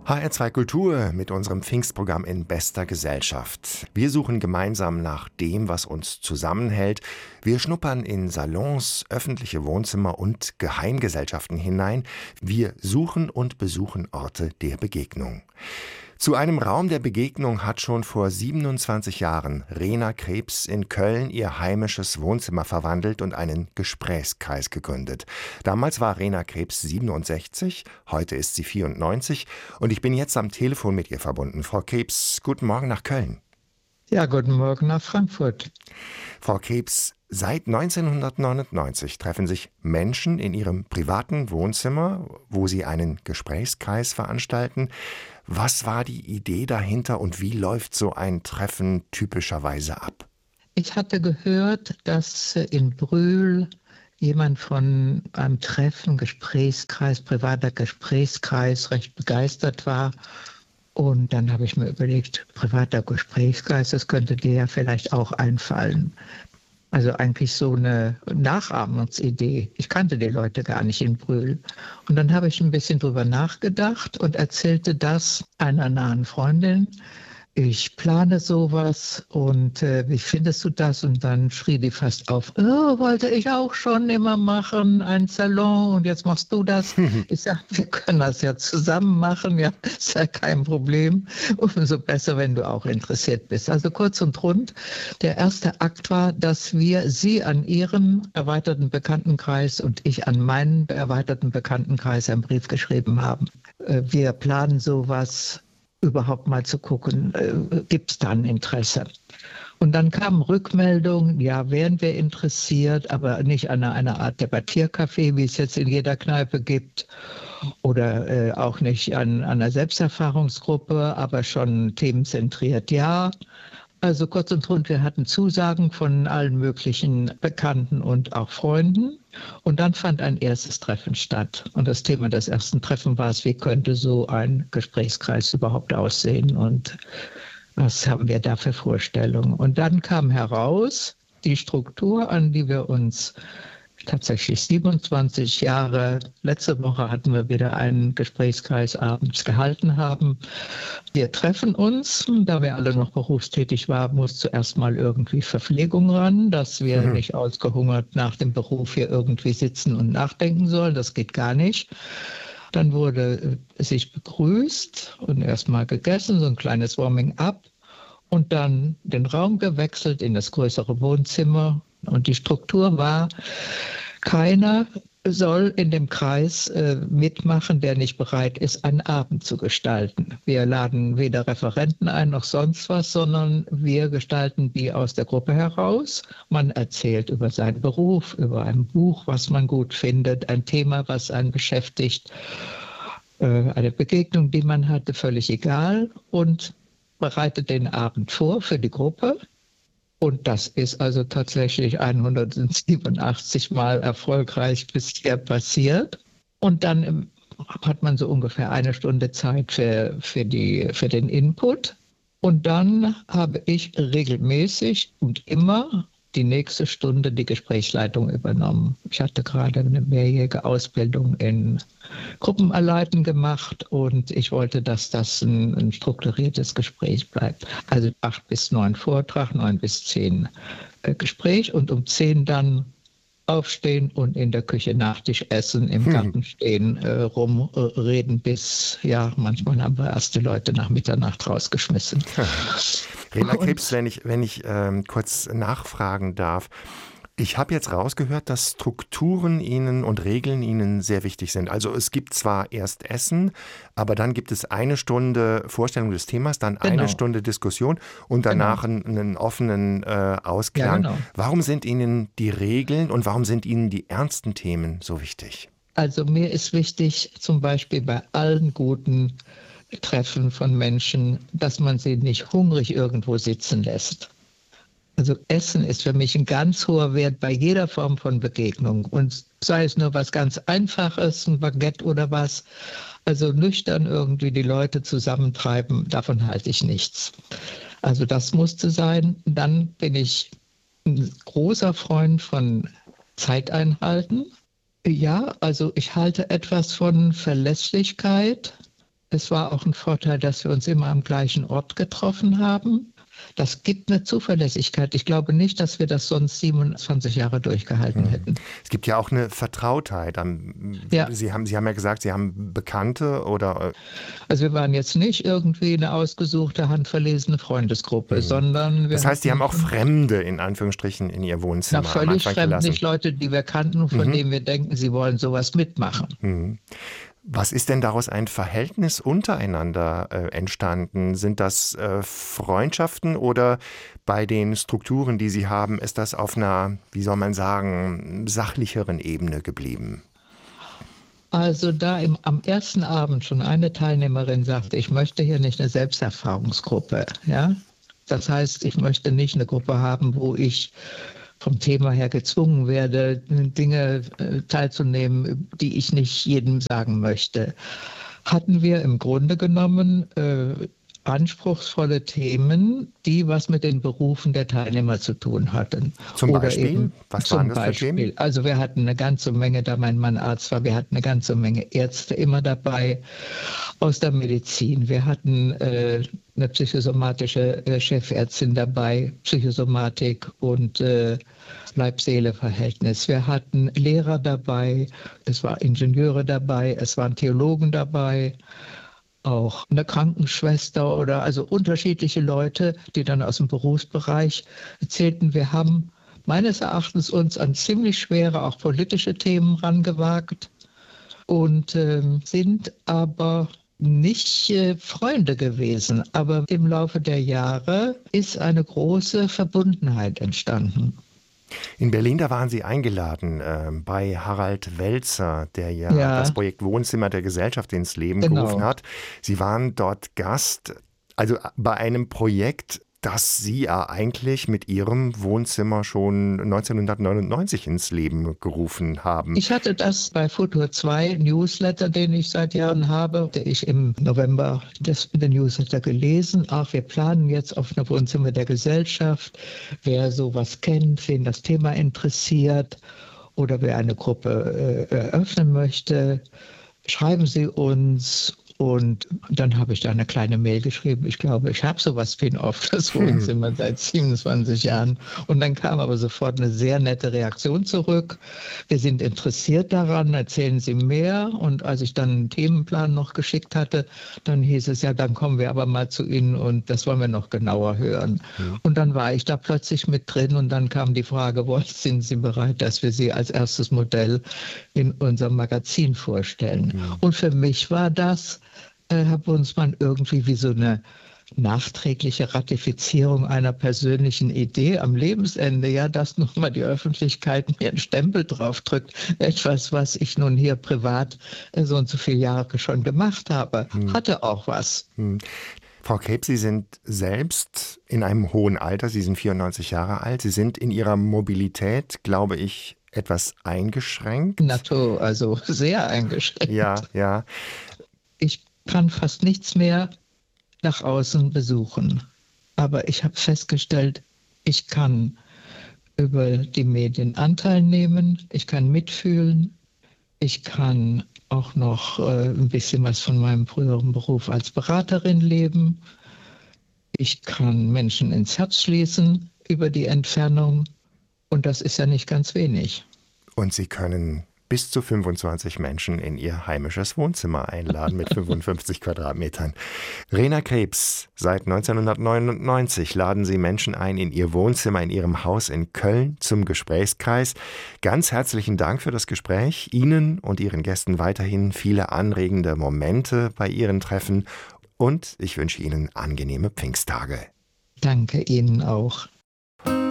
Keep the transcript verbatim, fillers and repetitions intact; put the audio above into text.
H R zwei Kultur mit unserem Pfingstprogramm in bester Gesellschaft. Wir suchen gemeinsam nach dem, was uns zusammenhält. Wir schnuppern in Salons, öffentliche Wohnzimmer und Geheimgesellschaften hinein. Wir suchen und besuchen Orte der Begegnung. Zu einem Raum der Begegnung hat schon vor siebenundzwanzig Jahren Rena Krebs in Köln ihr heimisches Wohnzimmer verwandelt und einen Gesprächskreis gegründet. Damals war Rena Krebs siebenundsechzig, heute ist sie vierundneunzig und ich bin jetzt am Telefon mit ihr verbunden. Frau Krebs, guten Morgen nach Köln. Ja, guten Morgen nach Frankfurt. Frau Krebs, seit neunzehnhundertneunundneunzig treffen sich Menschen in ihrem privaten Wohnzimmer, wo sie einen Gesprächskreis veranstalten. Was war die Idee dahinter und wie läuft so ein Treffen typischerweise ab? Ich hatte gehört, dass in Brühl jemand von einem Treffen, Gesprächskreis, privater Gesprächskreis, recht begeistert war. Und dann habe ich mir überlegt, privater Gesprächskreis, das könnte dir ja vielleicht auch einfallen. Also eigentlich so eine Nachahmungsidee. Ich kannte die Leute gar nicht in Brühl. Und dann habe ich ein bisschen drüber nachgedacht und erzählte das einer nahen Freundin. Ich plane sowas und äh, wie findest du das? Und dann schrie die fast auf, oh, wollte ich auch schon immer machen, ein Salon und jetzt machst du das. Ich sagte, wir können das ja zusammen machen, ja, ist ja kein Problem. Umso besser, wenn du auch interessiert bist. Also kurz und rund, der erste Akt war, dass wir sie an ihrem erweiterten Bekanntenkreis und ich an meinen erweiterten Bekanntenkreis einen Brief geschrieben haben. Äh, wir planen sowas, überhaupt mal zu gucken, äh, gibt es da ein Interesse. Und dann kamen Rückmeldungen, ja, wären wir interessiert, aber nicht an einer, einer Art Debattiercafé, wie es jetzt in jeder Kneipe gibt, oder äh, auch nicht an, an einer Selbsterfahrungsgruppe, aber schon themenzentriert, ja. Also kurz und rund, wir hatten Zusagen von allen möglichen Bekannten und auch Freunden. Und dann fand ein erstes Treffen statt. Und das Thema des ersten Treffens war es, wie könnte so ein Gesprächskreis überhaupt aussehen und was haben wir da für Vorstellungen. Und dann kam heraus die Struktur, an die wir uns tatsächlich siebenundzwanzig Jahre, letzte Woche hatten wir wieder einen Gesprächskreis abends gehalten haben. Wir treffen uns, da wir alle noch berufstätig waren, muss zuerst mal irgendwie Verpflegung ran, dass wir mhm. nicht ausgehungert nach dem Beruf hier irgendwie sitzen und nachdenken sollen. Das geht gar nicht. Dann wurde sich begrüßt und erst mal gegessen, so ein kleines Warming-up und dann den Raum gewechselt in das größere Wohnzimmer. Und die Struktur war, keiner soll in dem Kreis äh, mitmachen, der nicht bereit ist, einen Abend zu gestalten. Wir laden weder Referenten ein noch sonst was, sondern wir gestalten die aus der Gruppe heraus. Man erzählt über seinen Beruf, über ein Buch, was man gut findet, ein Thema, was einen beschäftigt, äh, eine Begegnung, die man hatte, völlig egal, und bereitet den Abend vor für die Gruppe. Und das ist also tatsächlich hundertsiebenundachtzig Mal erfolgreich bisher passiert. Und dann hat man so ungefähr eine Stunde Zeit für, für, die, für den Input. Und dann habe ich regelmäßig und immer die nächste Stunde die Gesprächsleitung übernommen. Ich hatte gerade eine mehrjährige Ausbildung in Gruppenanleiten gemacht und ich wollte, dass das ein, ein strukturiertes Gespräch bleibt. Also acht bis neun Vortrag, neun bis zehn äh, Gespräch und um zehn dann aufstehen und in der Küche Nachtisch essen, im hm. Garten stehen, äh, rumreden bis, ja, manchmal haben wir erste Leute nach Mitternacht rausgeschmissen. Rena Krebs, wenn ich, wenn ich ähm, kurz nachfragen darf. Ich habe jetzt rausgehört, dass Strukturen Ihnen und Regeln Ihnen sehr wichtig sind. Also es gibt zwar erst Essen, aber dann gibt es eine Stunde Vorstellung des Themas, dann genau. eine Stunde Diskussion und danach genau. einen, einen offenen äh, Ausklang. Ja, genau. Warum sind Ihnen die Regeln und warum sind Ihnen die ernsten Themen so wichtig? Also mir ist wichtig, zum Beispiel bei allen guten Treffen von Menschen, dass man sie nicht hungrig irgendwo sitzen lässt. Also Essen ist für mich ein ganz hoher Wert bei jeder Form von Begegnung. Und sei es nur was ganz Einfaches, ein Baguette oder was. Also nüchtern irgendwie die Leute zusammentreiben, davon halte ich nichts. Also das musste sein. Dann bin ich ein großer Freund von Zeiteinhalten. Ja, also ich halte etwas von Verlässlichkeit. Es war auch ein Vorteil, dass wir uns immer am gleichen Ort getroffen haben. Das gibt eine Zuverlässigkeit. Ich glaube nicht, dass wir das sonst siebenundzwanzig Jahre durchgehalten hätten. Es gibt ja auch eine Vertrautheit. Ja. Sie haben, Sie haben ja gesagt, Sie haben Bekannte oder... Also wir waren jetzt nicht irgendwie eine ausgesuchte, handverlesene Freundesgruppe, mhm. sondern wir... Das heißt, Sie haben auch Fremde, in Anführungsstrichen, in Ihr Wohnzimmer na, völlig fremd, nicht Leute, die wir kannten, von mhm. denen wir denken, sie wollen sowas mitmachen. Mhm. Was ist denn daraus ein Verhältnis untereinander äh, entstanden? Sind das äh, Freundschaften oder bei den Strukturen, die Sie haben, ist das auf einer, wie soll man sagen, sachlicheren Ebene geblieben? Also da im, am ersten Abend schon eine Teilnehmerin sagte, ich möchte hier nicht eine Selbsterfahrungsgruppe. Ja? Das heißt, ich möchte nicht eine Gruppe haben, wo ich vom Thema her gezwungen werde, Dinge äh, teilzunehmen, die ich nicht jedem sagen möchte, hatten wir im Grunde genommen äh, anspruchsvolle Themen, die was mit den Berufen der Teilnehmer zu tun hatten. Zum Oder Beispiel? Eben, was zum waren das Beispiel. für Themen? Also wir hatten eine ganze Menge, da mein Mann Arzt war, wir hatten eine ganze Menge Ärzte immer dabei aus der Medizin. Wir hatten äh, eine psychosomatische äh, Chefärztin dabei, Psychosomatik und äh, Leib-Seele-Verhältnis. Wir hatten Lehrer dabei, es waren Ingenieure dabei, es waren Theologen dabei, auch eine Krankenschwester oder also unterschiedliche Leute, die dann aus dem Berufsbereich erzählten. Wir haben meines Erachtens uns an ziemlich schwere, auch politische Themen rangewagt und äh, sind aber nicht äh, Freunde gewesen. Aber im Laufe der Jahre ist eine große Verbundenheit entstanden. In Berlin, da waren Sie eingeladen äh, bei Harald Welzer, der ja, Ja. das Projekt Wohnzimmer der Gesellschaft ins Leben Genau. gerufen hat. Sie waren dort Gast, also bei einem Projekt, das Sie ja eigentlich mit Ihrem Wohnzimmer schon neunzehnhundertneunundneunzig ins Leben gerufen haben. Ich hatte das bei Futur zwei Newsletter, den ich seit Jahren habe, der ich im November das, den Newsletter gelesen. Ach, wir planen jetzt auf eine Wohnzimmer der Gesellschaft. Wer sowas kennt, wen das Thema interessiert oder wer eine Gruppe äh, eröffnen möchte, schreiben Sie uns. Und dann habe ich da eine kleine Mail geschrieben. Ich glaube, ich habe sowas Spin-off, das Wohnzimmer hm. seit siebenundzwanzig Jahren. Und dann kam aber sofort eine sehr nette Reaktion zurück. Wir sind interessiert daran, erzählen Sie mehr. Und als ich dann einen Themenplan noch geschickt hatte, dann hieß es ja, dann kommen wir aber mal zu Ihnen und das wollen wir noch genauer hören. Hm. Und dann war ich da plötzlich mit drin und dann kam die Frage, wo sind Sie bereit, dass wir Sie als erstes Modell in unserem Magazin vorstellen? Hm. Und für mich war das, Herr Bunzmann, irgendwie wie so eine nachträgliche Ratifizierung einer persönlichen Idee am Lebensende, ja, dass nun mal die Öffentlichkeit mir einen Stempel draufdrückt. Etwas, was ich nun hier privat so und so viele Jahre schon gemacht habe, hm. hatte auch was. Hm. Frau Krebs, Sie sind selbst in einem hohen Alter, Sie sind vierundneunzig Jahre alt, Sie sind in Ihrer Mobilität, glaube ich, etwas eingeschränkt. Natur, also sehr eingeschränkt. Ja, ja. Ich kann fast nichts mehr nach außen besuchen. Aber ich habe festgestellt, ich kann über die Medien Anteil nehmen, ich kann mitfühlen, ich kann auch noch äh, ein bisschen was von meinem früheren Beruf als Beraterin leben. Ich kann Menschen ins Herz schließen über die Entfernung und das ist ja nicht ganz wenig. Und Sie können bis zu fünfundzwanzig Menschen in Ihr heimisches Wohnzimmer einladen mit fünfundfünfzig Quadratmetern. Rena Krebs, seit neunzehnhundertneunundneunzig laden Sie Menschen ein in Ihr Wohnzimmer in Ihrem Haus in Köln zum Gesprächskreis. Ganz herzlichen Dank für das Gespräch. Ihnen und Ihren Gästen weiterhin viele anregende Momente bei Ihren Treffen und ich wünsche Ihnen angenehme Pfingsttage. Danke Ihnen auch.